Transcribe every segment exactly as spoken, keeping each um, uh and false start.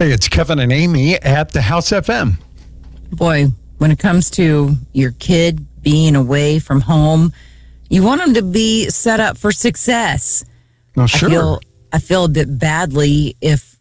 Hey, it's Kevin and Amy at the House F M. Boy, when it comes to your kid being away from home, you want them to be set up for success. No, sure. I feel, I feel a bit badly if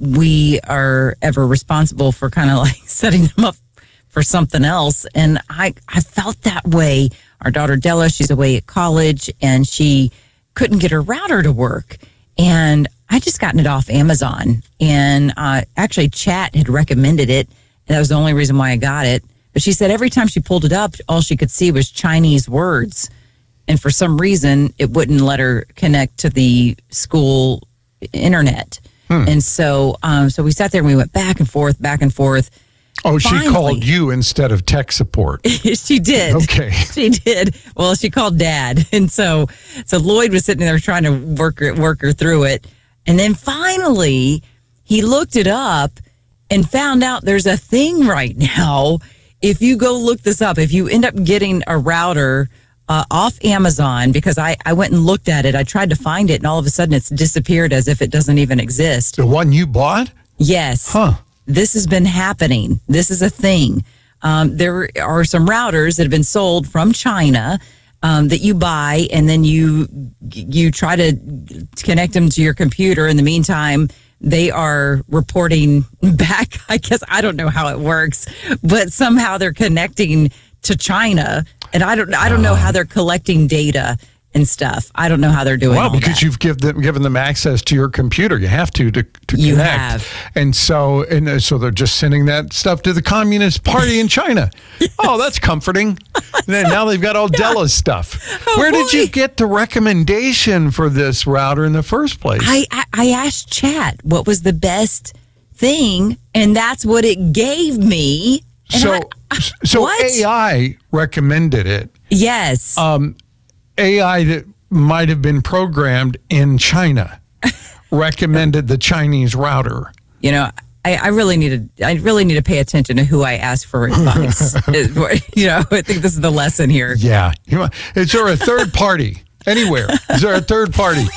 we are ever responsible for kind of like setting them up for something else. And I, I felt that way. Our daughter Della, she's away at college and she couldn't get her router to work. And I just gotten it off Amazon. And uh, actually, Chat had recommended it. And that was the only reason why I got it. But she said every time she pulled it up, all she could see was Chinese words. And for some reason, it wouldn't let her connect to the school internet. Hmm. And so um, so we sat there and we went back and forth, back and forth. Oh, she Finally, called you instead of tech support. She did. Okay. She did. Well, she called Dad. And so so Lloyd was sitting there trying to work her, work her through it. And then finally, he looked it up and found out there's a thing right now. If you go look this up, if you end up getting a router uh, off Amazon, because I, I went and looked at it, I tried to find it, and all of a sudden it's disappeared as if it doesn't even exist. The one you bought? Yes. Huh. This has been happening. This is a thing. Um, there are some routers that have been sold from China um, that you buy, and then you you try to connect them to your computer. In the meantime, they are reporting back. I guess I don't know how it works, but somehow they're connecting to China, and I don't I don't know how they're collecting data and stuff. I don't know how they're doing. Well, all because that. you've give them, given them access to your computer, you have to to, to You connect. have. And so and uh, so they're just sending that stuff to the Communist Party in China. Yes. Oh, that's comforting. And then now they've got all yeah. Della's stuff. Oh, Where boy. did you get the recommendation for this router in the first place? I, I I asked Chat what was the best thing, and that's what it gave me. And so I, so what? A I recommended it. Yes. Um, A I that might have been programmed in China recommended the Chinese router. You know, I, I really need to. I really need to pay attention to who I ask for advice. You know, I think this is the lesson here. Yeah. Is there a third party anywhere? Is there a third party?